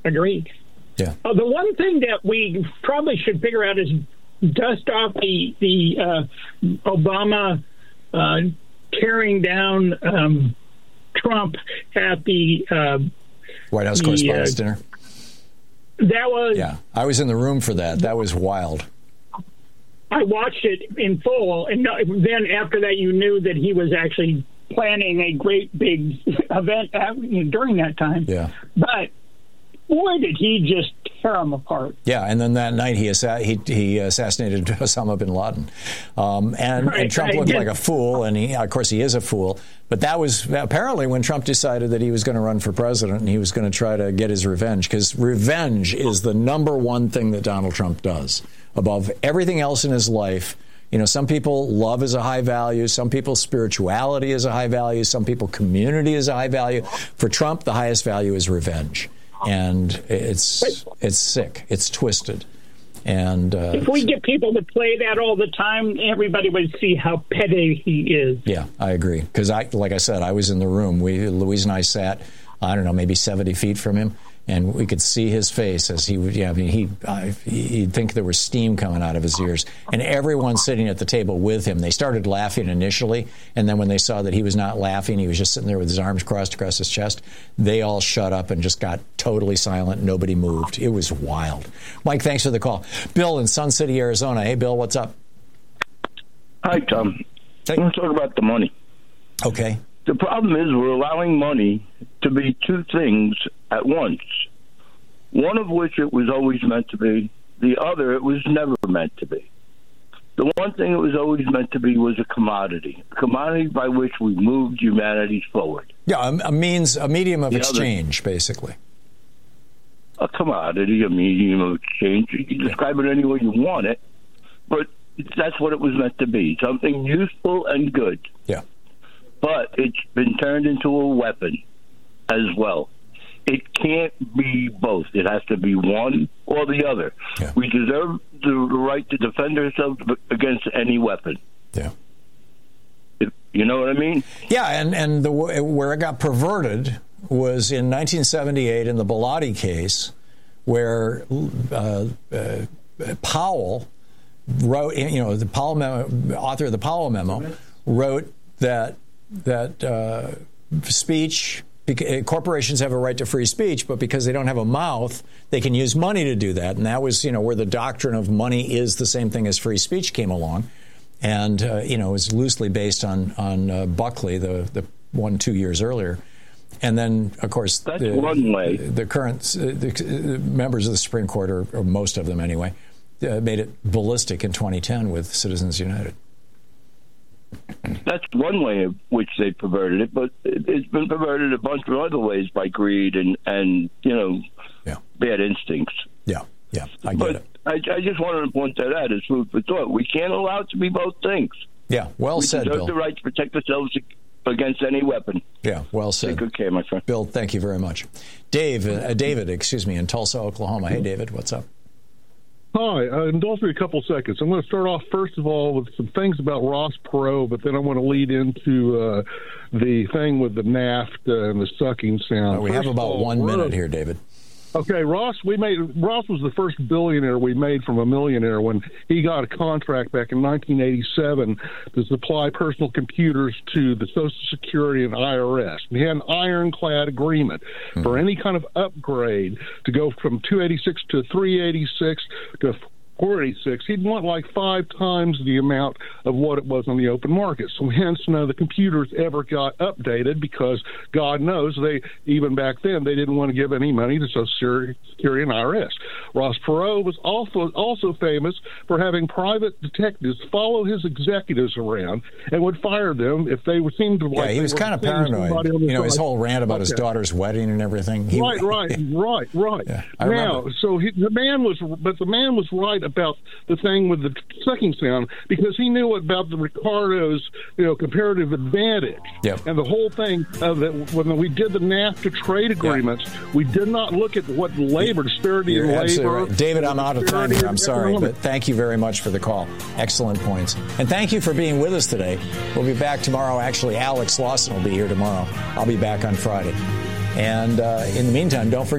Agreed. Yeah. The one thing that we probably should figure out is dust off the Obama tearing down Trump at the White House Correspondents' Dinner. That was... Yeah, I was in the room for that. That was wild. I watched it in full, and then after that, you knew that he was actually planning a great big event during that time. Yeah. But boy, did he just tear them apart. Yeah, and then that night he assassinated Osama bin Laden. And Trump looked like a fool, and of course he is a fool. But that was apparently when Trump decided that he was going to run for president and he was going to try to get his revenge, because revenge is the number one thing that Donald Trump does above everything else in his life. You know, some people love is a high value. Some people spirituality is a high value. Some people community is a high value. For Trump, the highest value is revenge. And it's sick. It's twisted. And if we get people to play that all the time, everybody would see how petty he is. Yeah, I agree. Because, like I said, I was in the room. Louise and I sat, I don't know, maybe 70 feet from him. And we could see his face as he would, he'd think there was steam coming out of his ears. And everyone sitting at the table with him, they started laughing initially. And then when they saw that he was not laughing, he was just sitting there with his arms crossed across his chest, they all shut up and just got totally silent. Nobody moved. It was wild. Mike, thanks for the call. Bill in Sun City, Arizona. Hey, Bill, what's up? Hi, Tom. I want to talk about the money. Okay. The problem is we're allowing money to be two things at once, one of which it was always meant to be, the other it was never meant to be. The one thing it was always meant to be was a commodity by which we moved humanity forward. Yeah, a medium of exchange, basically. A commodity, a medium of exchange. You can describe it any way you want it, but that's what it was meant to be, something useful and good. Yeah. But it's been turned into a weapon as well. It can't be both. It has to be one or the other. Yeah. We deserve the right to defend ourselves against any weapon. Yeah. You know what I mean? Yeah, and where it got perverted was in 1978 in the Bilotti case, where Powell wrote, the Powell memo, author of the Powell memo, wrote that speech, corporations have a right to free speech, but because they don't have a mouth, they can use money to do that. And that was, where the doctrine of money is the same thing as free speech came along. And, it was loosely based on Buckley, the one 2 years earlier. And then, of course, that's one way. The current members of the Supreme Court, or most of them anyway, made it ballistic in 2010 with Citizens United. That's one way in which they perverted it, but it's been perverted a bunch of other ways by greed and bad instincts. Yeah, I get it. I just wanted to point that out as food for thought. We can't allow it to be both things. Yeah, well said, Bill. We deserve the right to protect ourselves against any weapon. Yeah, well said. Take good care, my friend. Bill, thank you very much. David, in Tulsa, Oklahoma. Hey, David, what's up? Hi, indulge me a couple seconds. I'm going to start off, first of all, with some things about Ross Perot, but then I want to lead into the thing with the NAFTA and the sucking sound. We have about 1 minute here, David. Okay, Ross was the first billionaire we made from a millionaire when he got a contract back in 1987 to supply personal computers to the Social Security and IRS. And he had an ironclad agreement for any kind of upgrade to go from 286 to 386 to 486. He'd want like 5 times the amount of what it was on the open market. So hence none of the computers ever got updated because God knows even back then they didn't want to give any money to Social Security and IRS. Ross Perot was also famous for having private detectives follow his executives around and would fire them if they seemed like he was kind of paranoid. His whole rant about his daughter's wedding and everything. Right. Yeah, the man was right about the thing with the sucking sound because he knew about the Ricardo's comparative advantage. Yep. And the whole thing of that when we did the NAFTA trade agreements, we did not look at what labor disparity in labor. Right. David, I'm out of time here. I'm sorry, but thank you very much for the call. Excellent points, and thank you for being with us today. We'll be back tomorrow. Actually, Alex Lawson will be here tomorrow. I'll be back on Friday, and in the meantime, don't forget.